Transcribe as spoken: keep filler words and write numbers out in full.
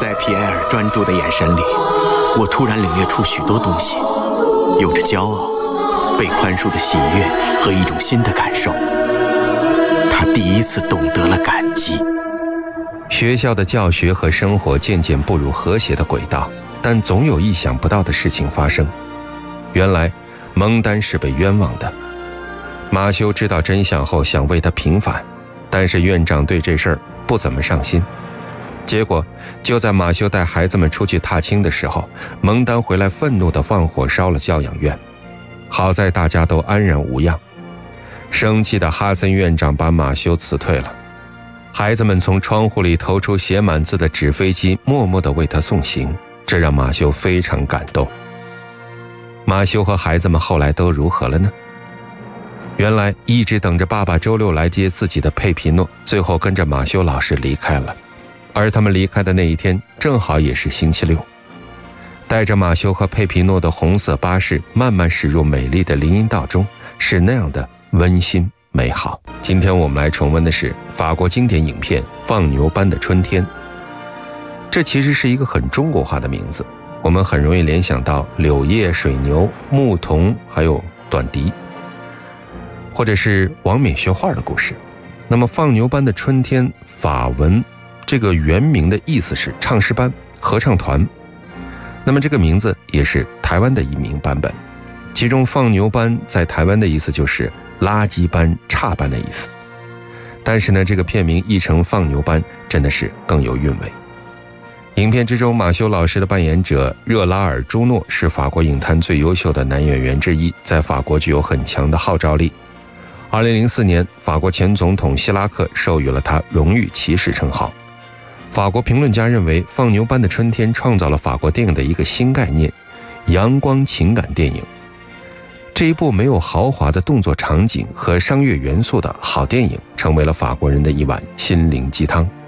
在皮埃尔专注的眼神里，我突然领略出许多东西，有着骄傲、被宽恕的喜悦和一种新的感受。他第一次懂得了感激。 学校的教学和生活渐渐步入和谐的轨道，但总有意想不到的事情发生。原来蒙丹是被冤枉的。马修知道真相后想为他平反，但是院长对这事儿不怎么上心。结果就在马修带孩子们出去踏青的时候，蒙丹回来愤怒地放火烧了教养院。好在大家都安然无恙。生气的哈森院长把马修辞退了。孩子们从窗户里投出写满字的纸飞机，默默地为他送行，这让马修非常感动。马修和孩子们后来都如何了呢？原来一直等着爸爸周六来接自己的佩皮诺，最后跟着马修老师离开了。而他们离开的那一天正好也是星期六。带着马修和佩皮诺的红色巴士慢慢驶入美丽的林荫道中，是那样的温馨美好。今天我们来重温的是法国经典影片《放牛班的春天》。这其实是一个很中国化的名字，我们很容易联想到柳叶、水牛、牧童还有短笛，或者是王冕学画的故事。那么放牛班的春天，法文这个原名的意思是唱诗班、合唱团。那么这个名字也是台湾的移民版本，其中放牛班在台湾的意思就是垃圾班、差班的意思。但是呢，这个片名译成放牛班真的是更有韵味。影片之中，马修老师的扮演者热拉尔·朱诺是法国影坛最优秀的男演员之一，在法国具有很强的号召力。二零零四年，法国前总统希拉克授予了他荣誉骑士称号。法国评论家认为，《放牛班的春天》创造了法国电影的一个新概念——阳光情感电影。这一部没有豪华的动作场景和商业元素的好电影，成为了法国人的一碗心灵鸡汤。